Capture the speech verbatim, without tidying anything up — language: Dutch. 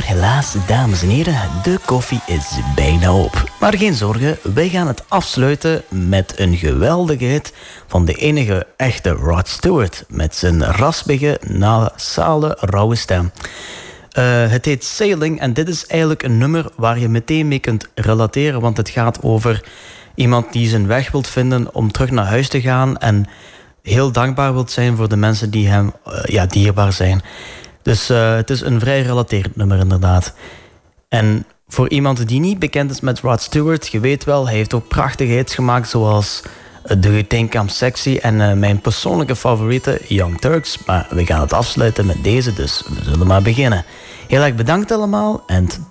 helaas, dames en heren, de koffie is bijna op. Maar geen zorgen, wij gaan het afsluiten met een geweldige hit van de enige echte Rod Stewart met zijn raspige, nasale, rauwe stem. Uh, het heet Sailing en dit is eigenlijk een nummer waar je meteen mee kunt relateren, want het gaat over iemand die zijn weg wilt vinden om terug naar huis te gaan en heel dankbaar wilt zijn voor de mensen die hem uh, ja, dierbaar zijn. Dus uh, het is een vrij relaterend nummer inderdaad. En voor iemand die niet bekend is met Rod Stewart, je weet wel, hij heeft ook prachtige hits gemaakt zoals uh, Do You Think I'm Sexy en uh, mijn persoonlijke favoriete Young Turks. Maar we gaan het afsluiten met deze, dus we zullen maar beginnen. Heel erg bedankt allemaal en